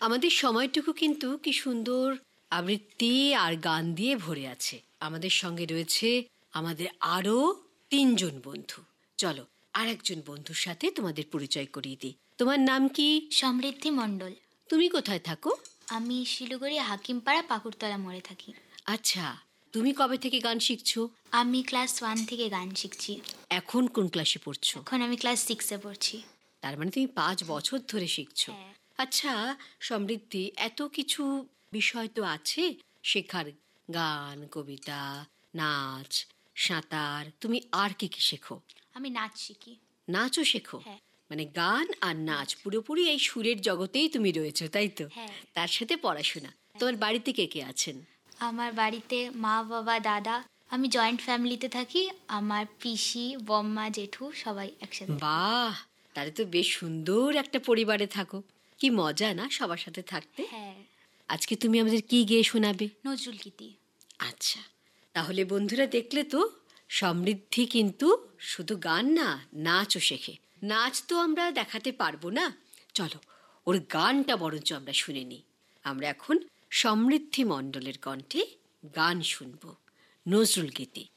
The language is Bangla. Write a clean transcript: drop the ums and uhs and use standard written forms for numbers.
আমাদের সময়টুকু কিন্তু কি সুন্দর আবৃত্তি আর গান দিয়ে ভরে আছে। আমাদের সঙ্গে রয়েছে আমাদের আরো 3জন বন্ধু। চলো আর একজন বন্ধুর সাথে তোমাদের পরিচয় করিয়ে দিই। তোমার নাম কি? সমৃদ্ধি মণ্ডল। তুমি কোথায় থাকো? আমি শিলিগুড়ি হাকিমপাড়া পাকুড়তলা মোড়ে থাকি। আচ্ছা, তুমি কবে থেকে গান শিখছো? আমি ক্লাস 1 থেকে গান শিখছি। এখন কোন ক্লাসে পড়ছো? এখন আমি ক্লাস 6-এ পড়ছি। তার মানে তুমি 5 বছর ধরে শিখছো। হ্যাঁ। আচ্ছা সমৃদ্ধি, এত কিছু বিষয় তো আছে শেখার, গান, কবিতা, নাচ, সাঁতার, তুমি আর কি কি শেখো? আমি নাচ শিখি। নাচও শেখো? হ্যাঁ। মানে গান আর নাচ পুরোপুরি এই সুরের জগতেই তুমি রয়েছো, তাই তো? হ্যাঁ। তার সাথে পড়াশোনা। তোমার বাড়িতে কে কে আছেন? আমার বাড়িতে মা, বাবা, দাদা। আমি জয়েন্ট ফ্যামিলিতে থাকি। আমার পিসি, বম্মা, জেঠু সবাই একসাথে থাকি। বাহ, তাহলে তো বেশ সুন্দর একটা পরিবারে থাকো। কি মজা না সবার সাথে থাকতে। হ্যাঁ। আজকে তুমি আমাদের কি গেয়ে শোনাবে? নজরুল গীতি। আচ্ছা, তাহলে বন্ধুরা দেখলে তো, সমৃদ্ধি কিন্তু শুধু গান না, নাচও শেখে। নাচ তো আমরা দেখাতে পারবো না, চলো ওর গানটা বরঞ্চ আমরা শুনে নিই। আমরা এখন সমৃদ্ধি মণ্ডলের কণ্ঠে গান শুনবো, নজরুল গীতি।